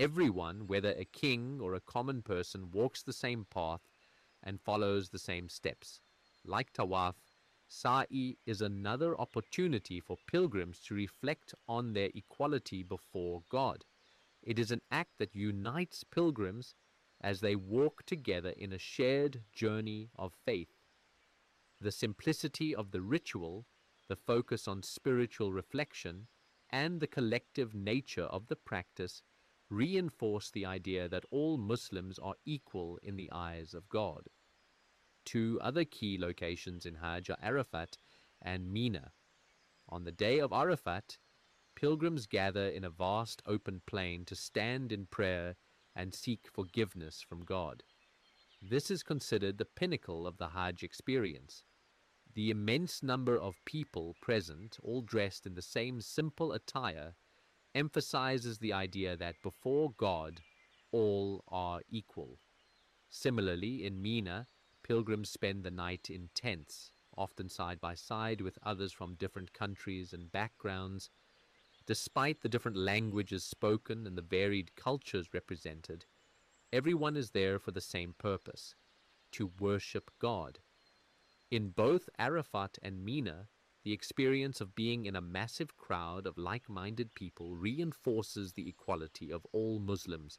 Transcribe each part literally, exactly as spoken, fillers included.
Everyone, whether a king or a common person, walks the same path and follows the same steps. Like Tawaf, Sa'i is another opportunity for pilgrims to reflect on their equality before God. It is an act that unites pilgrims as they walk together in a shared journey of faith. The simplicity of the ritual, the focus on spiritual reflection, and the collective nature of the practice reinforce the idea that all Muslims are equal in the eyes of God. Two other key locations in Hajj are Arafat and Mina. On the day of Arafat, pilgrims gather in a vast open plain to stand in prayer and seek forgiveness from God. This is considered the pinnacle of the Hajj experience. The immense number of people present, all dressed in the same simple attire, emphasizes the idea that before God, all are equal. Similarly, in Mina, pilgrims spend the night in tents, often side by side with others from different countries and backgrounds. Despite the different languages spoken and the varied cultures represented, everyone is there for the same purpose, to worship God. In both Arafat and Mina, the experience of being in a massive crowd of like-minded people reinforces the equality of all Muslims.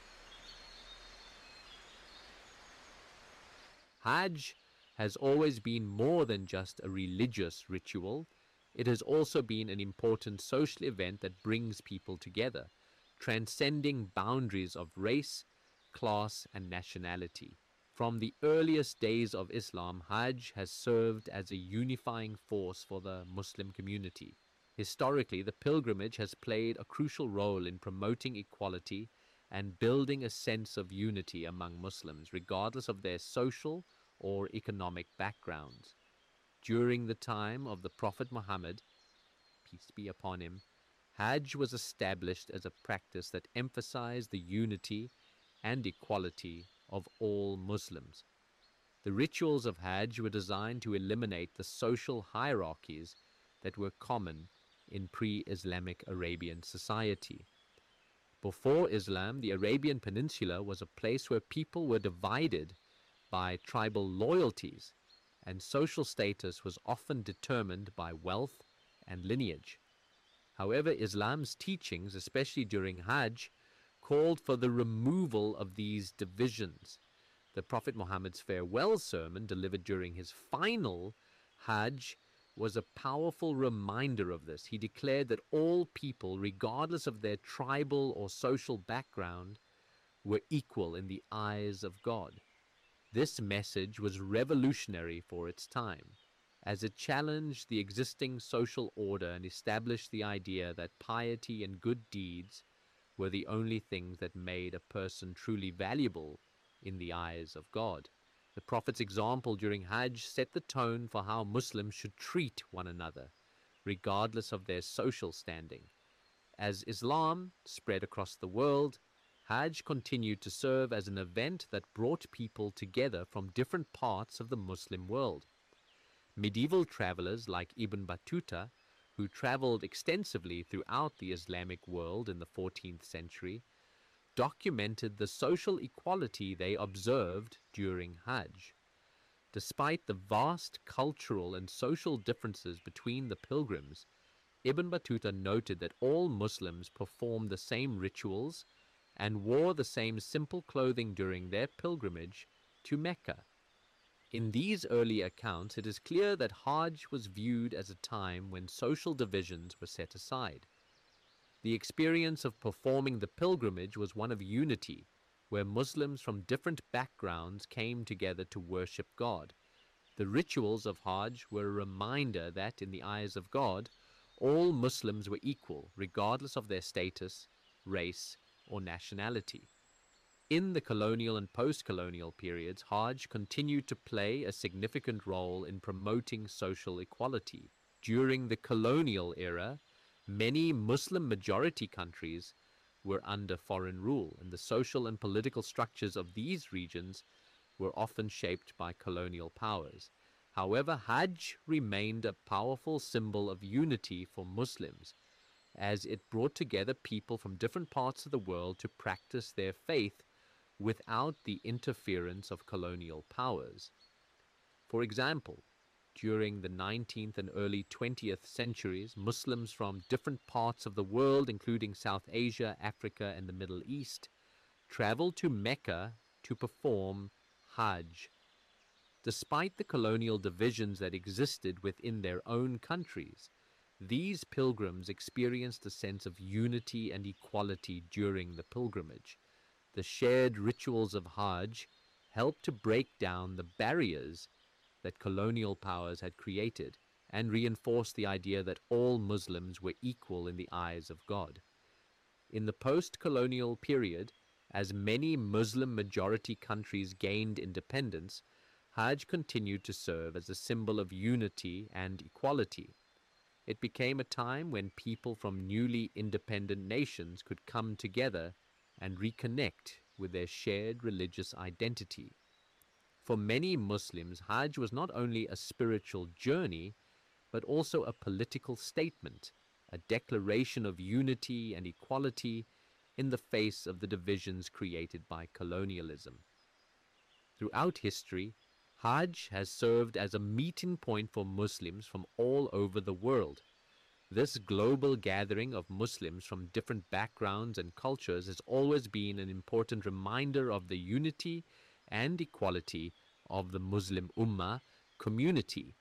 Hajj has always been more than just a religious ritual. It has also been an important social event that brings people together, transcending boundaries of race, class, and nationality. From the earliest days of Islam, Hajj has served as a unifying force for the Muslim community. Historically, the pilgrimage has played a crucial role in promoting equality and building a sense of unity among Muslims, regardless of their social or economic backgrounds. During the time of the Prophet Muhammad, peace be upon him, Hajj was established as a practice that emphasized the unity and equality of all Muslims. The rituals of Hajj were designed to eliminate the social hierarchies that were common in pre-Islamic Arabian society. Before Islam, the Arabian Peninsula was a place where people were divided by tribal loyalties, and social status was often determined by wealth and lineage. However, Islam's teachings, especially during Hajj, called for the removal of these divisions. The Prophet Muhammad's farewell sermon, delivered during his final Hajj, was a powerful reminder of this. He declared that all people, regardless of their tribal or social background, were equal in the eyes of God. This message was revolutionary for its time, as it challenged the existing social order and established the idea that piety and good deeds were the only things that made a person truly valuable in the eyes of God. The Prophet's example during Hajj set the tone for how Muslims should treat one another, regardless of their social standing. As Islam spread across the world, Hajj continued to serve as an event that brought people together from different parts of the Muslim world. Medieval travelers like Ibn Battuta, who traveled extensively throughout the Islamic world in the fourteenth century, documented the social equality they observed during Hajj. Despite the vast cultural and social differences between the pilgrims, Ibn Battuta noted that all Muslims performed the same rituals and wore the same simple clothing during their pilgrimage to Mecca. In these early accounts, it is clear that Hajj was viewed as a time when social divisions were set aside. The experience of performing the pilgrimage was one of unity, where Muslims from different backgrounds came together to worship God. The rituals of Hajj were a reminder that, in the eyes of God, all Muslims were equal, regardless of their status, race, or nationality. In the colonial and post-colonial periods, Hajj continued to play a significant role in promoting social equality. During the colonial era, many Muslim-majority countries were under foreign rule, and the social and political structures of these regions were often shaped by colonial powers. However, Hajj remained a powerful symbol of unity for Muslims, as it brought together people from different parts of the world to practice their faith without the interference of colonial powers. For example, during the nineteenth and early twentieth centuries, Muslims from different parts of the world, including South Asia, Africa, and the Middle East, traveled to Mecca to perform Hajj. Despite the colonial divisions that existed within their own countries, these pilgrims experienced a sense of unity and equality during the pilgrimage. The shared rituals of Hajj helped to break down the barriers that colonial powers had created and reinforce the idea that all Muslims were equal in the eyes of God. In the post-colonial period, as many Muslim-majority countries gained independence, Hajj continued to serve as a symbol of unity and equality. It became a time when people from newly independent nations could come together and reconnect with their shared religious identity. For many Muslims, Hajj was not only a spiritual journey, but also a political statement, a declaration of unity and equality in the face of the divisions created by colonialism. Throughout history, Hajj has served as a meeting point for Muslims from all over the world. This global gathering of Muslims from different backgrounds and cultures has always been an important reminder of the unity and equality of the Muslim Ummah community.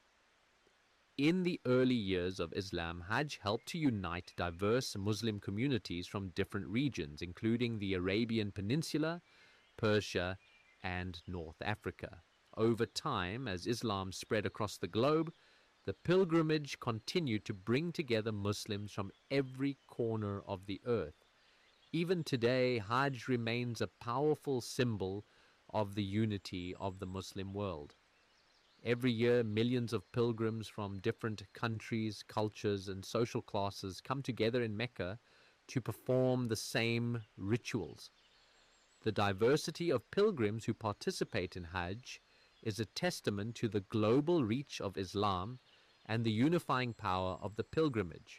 In the early years of Islam, Hajj helped to unite diverse Muslim communities from different regions, including the Arabian Peninsula, Persia, and North Africa. Over time, as Islam spread across the globe, the pilgrimage continued to bring together Muslims from every corner of the earth. Even today, Hajj remains a powerful symbol of the unity of the Muslim world. Every year, millions of pilgrims from different countries, cultures, and social classes come together in Mecca to perform the same rituals. The diversity of pilgrims who participate in Hajj is a testament to the global reach of Islam and the unifying power of the pilgrimage.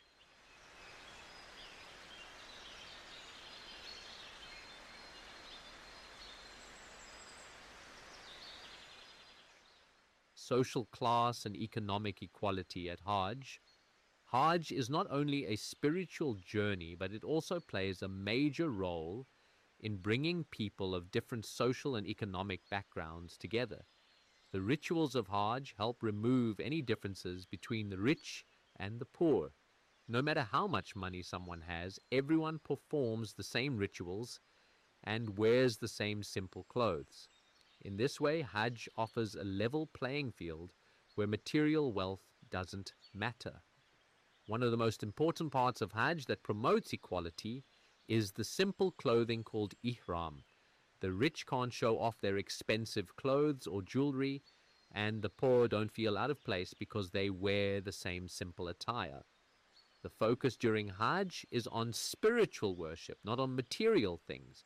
Social class and economic equality at Hajj. Hajj is not only a spiritual journey, but it also plays a major role in bringing people of different social and economic backgrounds together. The rituals of Hajj help remove any differences between the rich and the poor. No matter how much money someone has, everyone performs the same rituals and wears the same simple clothes. In this way, Hajj offers a level playing field where material wealth doesn't matter. One of the most important parts of Hajj that promotes equality is the simple clothing called ihram. The rich can't show off their expensive clothes or jewelry, and the poor don't feel out of place because they wear the same simple attire. The focus during Hajj is on spiritual worship, not on material things.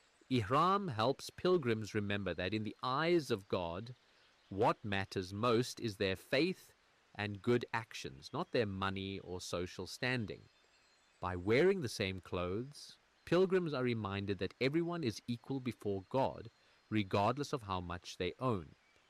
Ihram helps pilgrims remember that in the eyes of God, what matters most is their faith and good actions, not their money or social standing. By wearing the same clothes, pilgrims are reminded that everyone is equal before God, regardless of how much they own.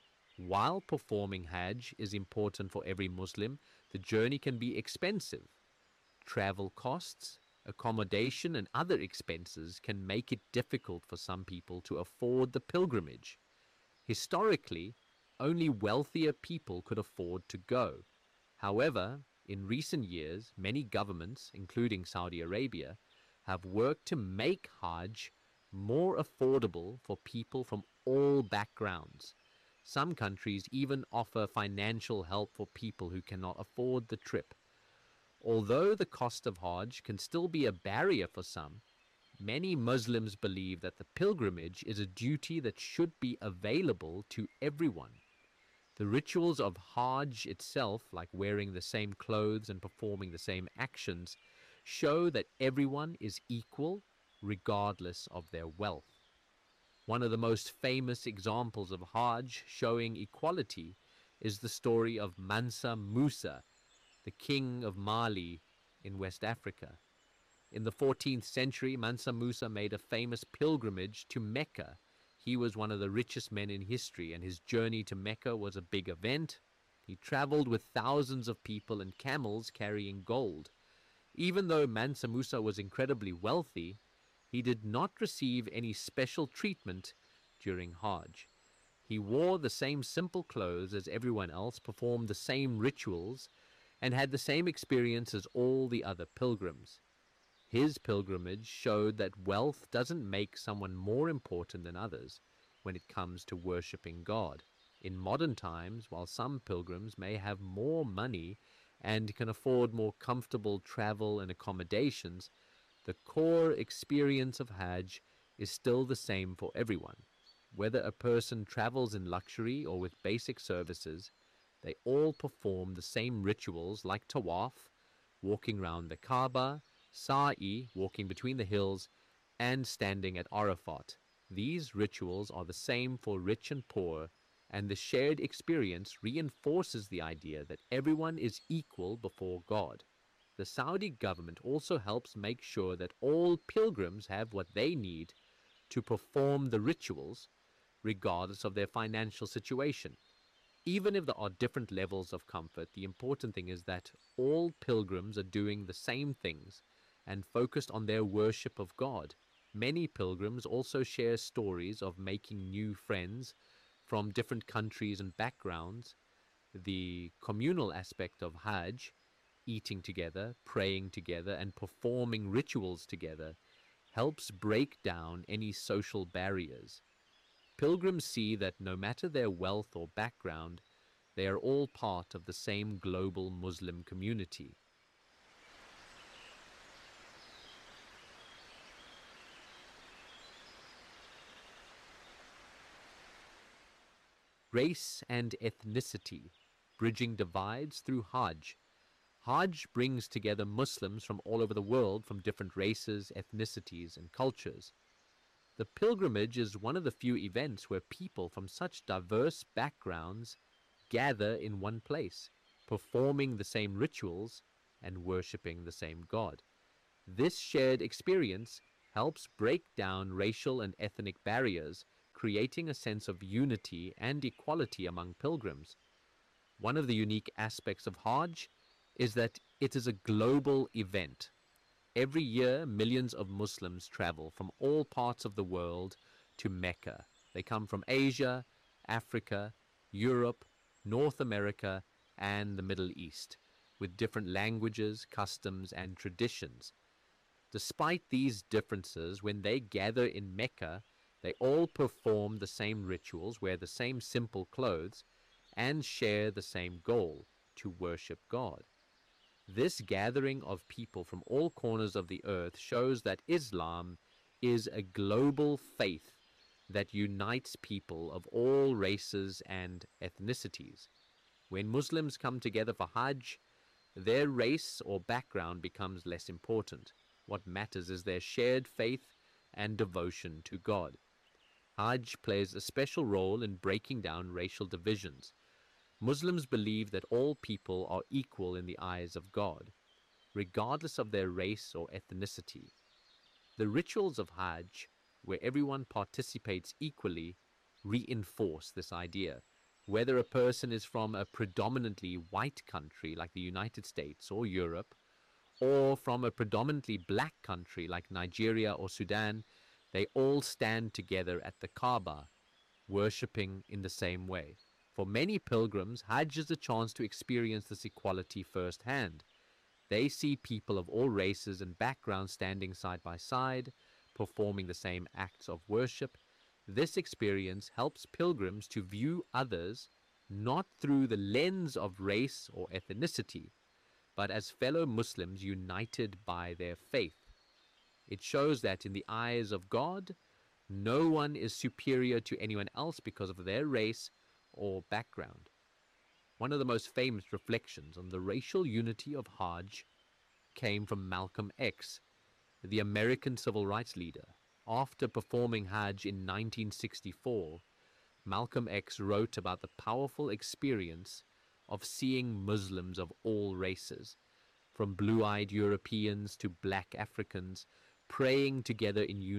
While performing Hajj is important for every Muslim, the journey can be expensive. Travel costs, accommodation, and other expenses can make it difficult for some people to afford the pilgrimage. Historically, only wealthier people could afford to go. However, in recent years, many governments, including Saudi Arabia, have worked to make Hajj more affordable for people from all backgrounds. Some countries even offer financial help for people who cannot afford the trip. Although the cost of Hajj can still be a barrier for some, many Muslims believe that the pilgrimage is a duty that should be available to everyone. The rituals of Hajj itself, like wearing the same clothes and performing the same actions, show that everyone is equal regardless of their wealth. One of the most famous examples of Hajj showing equality is the story of Mansa Musa, the king of Mali in West Africa. In the fourteenth century, Mansa Musa made a famous pilgrimage to Mecca. He was one of the richest men in history, and his journey to Mecca was a big event. He traveled with thousands of people and camels carrying gold. Even though Mansa Musa was incredibly wealthy, he did not receive any special treatment during Hajj. He wore the same simple clothes as everyone else, performed the same rituals, and had the same experience as all the other pilgrims. His pilgrimage showed that wealth doesn't make someone more important than others when it comes to worshiping God. In modern times, while some pilgrims may have more money and can afford more comfortable travel and accommodations, the core experience of Hajj is still the same for everyone. Whether a person travels in luxury or with basic services, they all perform the same rituals like tawaf, walking around the Kaaba, sa'i, walking between the hills, and standing at Arafat. These rituals are the same for rich and poor, and the shared experience reinforces the idea that everyone is equal before God. The Saudi government also helps make sure that all pilgrims have what they need to perform the rituals, regardless of their financial situation. Even if there are different levels of comfort, the important thing is that all pilgrims are doing the same things and focused on their worship of God. Many pilgrims also share stories of making new friends from different countries and backgrounds. The communal aspect of Hajj, eating together, praying together, and performing rituals together, helps break down any social barriers. Pilgrims see that no matter their wealth or background, they are all part of the same global Muslim community. Race and ethnicity, bridging divides through Hajj. Hajj brings together Muslims from all over the world from different races, ethnicities, and cultures. The pilgrimage is one of the few events where people from such diverse backgrounds gather in one place, performing the same rituals and worshiping the same God. This shared experience helps break down racial and ethnic barriers, creating a sense of unity and equality among pilgrims. One of the unique aspects of Hajj is that it is a global event. Every year, millions of Muslims travel from all parts of the world to Mecca. They come from Asia, Africa, Europe, North America, and the Middle East, with different languages, customs, and traditions. Despite these differences, when they gather in Mecca, they all perform the same rituals, wear the same simple clothes, and share the same goal, to worship God. This gathering of people from all corners of the earth shows that Islam is a global faith that unites people of all races and ethnicities. When Muslims come together for Hajj, their race or background becomes less important. What matters is their shared faith and devotion to God. Hajj plays a special role in breaking down racial divisions. Muslims believe that all people are equal in the eyes of God, regardless of their race or ethnicity. The rituals of Hajj, where everyone participates equally, reinforce this idea. Whether a person is from a predominantly white country like the United States or Europe, or from a predominantly black country like Nigeria or Sudan, they all stand together at the Kaaba, worshipping in the same way. For many pilgrims, Hajj is a chance to experience this equality firsthand. They see people of all races and backgrounds standing side by side, performing the same acts of worship. This experience helps pilgrims to view others not through the lens of race or ethnicity, but as fellow Muslims united by their faith. It shows that in the eyes of God, no one is superior to anyone else because of their race or background. One of the most famous reflections on the racial unity of Hajj came from Malcolm X, the American civil rights leader. After performing Hajj in nineteen sixty-four, Malcolm X wrote about the powerful experience of seeing Muslims of all races. from blue-eyed Europeans to black Africans, praying together in unity